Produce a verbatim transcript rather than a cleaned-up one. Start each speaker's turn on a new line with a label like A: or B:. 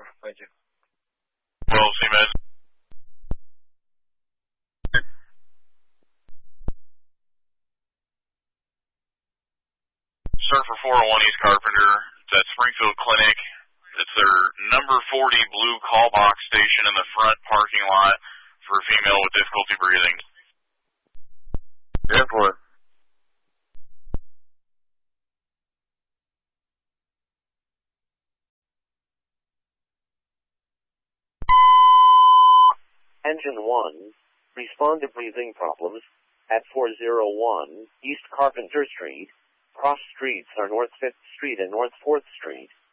A: Thank you.
B: Well, see, man. Sir, for four oh one East Carpenter, it's at Springfield Clinic. It's their number forty blue call box station in the front parking lot for a female with difficulty breathing.
A: ten four.
C: Engine one, respond to breathing problems at four oh one East Carpenter Street. Cross streets are North fifth Street and North fourth Street.